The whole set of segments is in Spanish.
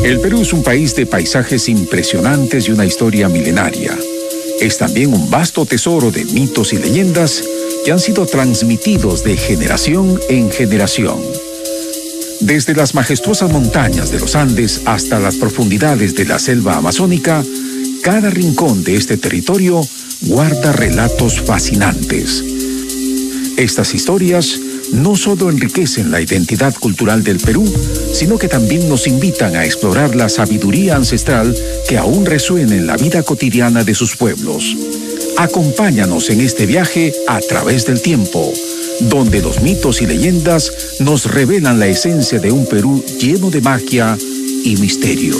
El Perú es un país de paisajes impresionantes y una historia milenaria. Es también un vasto tesoro de mitos y leyendas que han sido transmitidos de generación en generación. Desde las majestuosas montañas de los Andes hasta las profundidades de la selva amazónica, cada rincón de este territorio guarda relatos fascinantes. Estas historias no solo enriquecen la identidad cultural del Perú, sino que también nos invitan a explorar la sabiduría ancestral que aún resuena en la vida cotidiana de sus pueblos. Acompáñanos en este viaje a través del tiempo, donde los mitos y leyendas nos revelan la esencia de un Perú lleno de magia y misterio.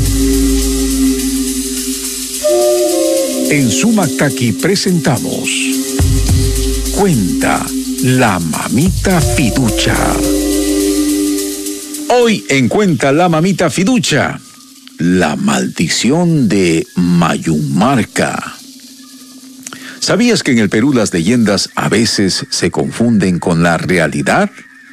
En Sumac Taqui presentamos Cuenta la Mamita Fiducha. Hoy en Cuenta la Mamita Fiducha, la maldición de Mayunmarca. ¿Sabías que en el Perú las leyendas a veces se confunden con la realidad?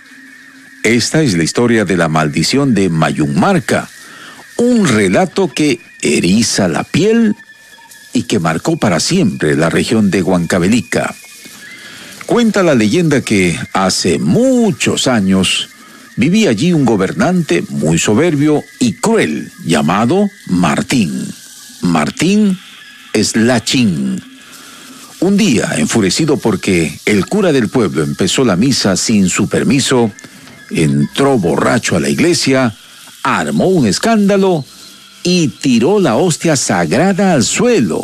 Esta es la historia de la maldición de Mayunmarca, un relato que eriza la piel y que marcó para siempre la región de Huancavelica. Cuenta la leyenda que hace muchos años vivía allí un gobernante muy soberbio y cruel llamado Martín. Martín Eslachín. Un día, enfurecido porque el cura del pueblo empezó la misa sin su permiso, entró borracho a la iglesia, armó un escándalo y tiró la hostia sagrada al suelo.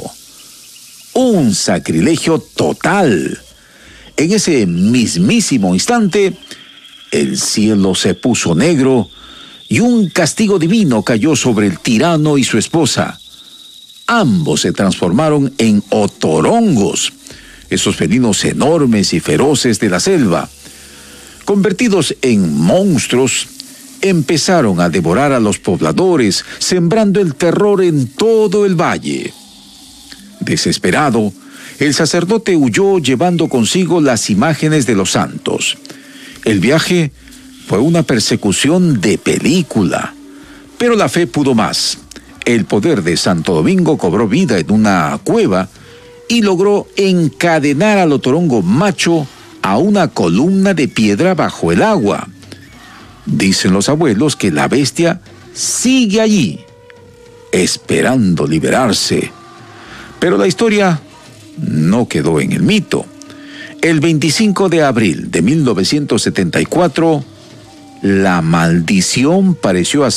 Un sacrilegio total. En ese mismísimo instante, el cielo se puso negro y un castigo divino cayó sobre el tirano y su esposa. Ambos se transformaron en otorongos, esos felinos enormes y feroces de la selva. Convertidos en monstruos, empezaron a devorar a los pobladores, sembrando el terror en todo el valle. Desesperado, el sacerdote huyó llevando consigo las imágenes de los santos. El viaje fue una persecución de película, pero la fe pudo más. El poder de Santo Domingo cobró vida en una cueva y logró encadenar al otorongo macho a una columna de piedra bajo el agua. Dicen los abuelos que la bestia sigue allí, esperando liberarse. Pero la historia no quedó en el mito. El 25 de abril de 1974, la maldición pareció